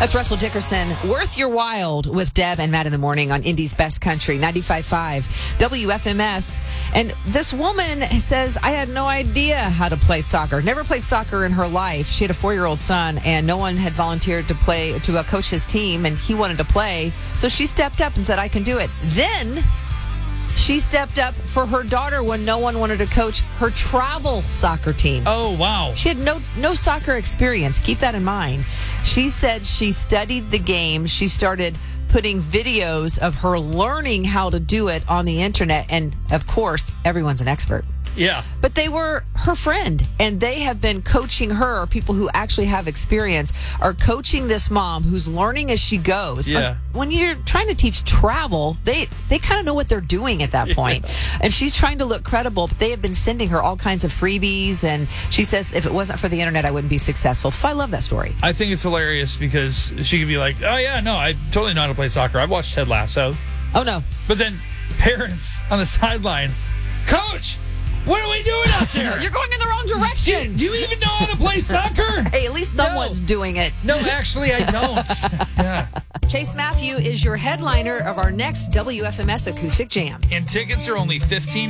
That's Russell Dickerson. Worth Your Wild with Deb and Matt in the morning on Indy's Best Country, 95.5 WFMS. And this woman says, I had no idea how to play soccer. Never played soccer in her life. She had a 4-year-old son, and no one had volunteered to coach his team, and he wanted to play. So she stepped up and said, I can do it. Then she stepped up for her daughter when no one wanted to coach her travel soccer team. Oh, wow. She had no soccer experience. Keep that in mind. She said she studied the game. She started putting videos of her learning how to do it on the internet. And, of course, everyone's an expert. Yeah. But they were her friend, and they have been coaching her. People who actually have experience are coaching this mom who's learning as she goes. Yeah. When you're trying to teach travel, they kind of know what they're doing at that point. Yeah. And she's trying to look credible, but they have been sending her all kinds of freebies, and she says, if it wasn't for the internet, I wouldn't be successful. So I love that story. I think it's hilarious because she could be like, oh, yeah, no, I totally know how to play soccer. I've watched Ted Lasso. Oh, no. But then parents on the sideline, Coach, what are we doing out there? You're going in the wrong direction. Do you even know how to play soccer? Hey, at least someone's doing it. No, actually, I don't. Yeah. Chase Matthew is your headliner of our next WFMS Acoustic Jam. And tickets are only $15.